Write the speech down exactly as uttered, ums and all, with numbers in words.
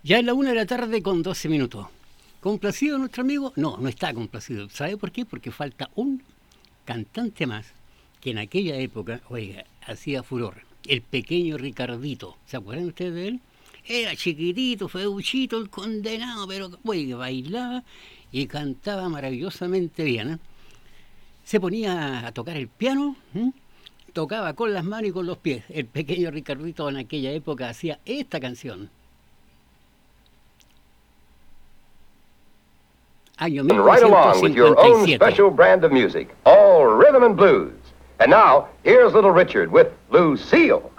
Ya es la una de la tarde con doce minutos. ¿Complacido nuestro amigo? No, no está complacido. ¿Sabe por qué? Porque falta un cantante más que en aquella época, oiga, hacía furor. El pequeño Ricardito. ¿Se acuerdan ustedes de él? Era chiquitito, feuchito el condenado, pero oiga, bailaba y cantaba maravillosamente bien, ¿eh? Se ponía a tocar el piano, ¿eh? Tocaba con las manos y con los pies. El pequeño Ricardito en aquella época hacía esta canción. Año And right along with your own mil novecientos cincuenta y siete. special brand of music, all rhythm and blues. And now, here's Little Richard with Lucille.